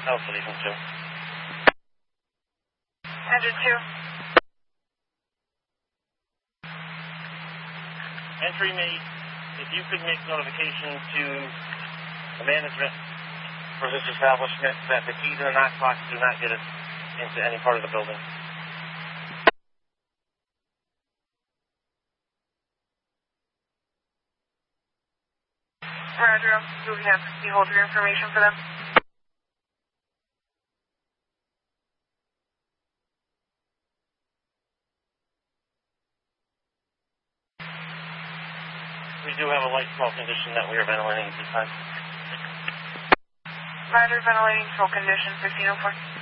Alpha Legion 2. Engine 2. Entry mate, if you could make notification to the management for this establishment that the keys in the knock box do not get us into any part of the building. Roger, moving up. Do you hold your information for them? We do have a light small condition that we are ventilating at this time. Roger, ventilating full condition 1504.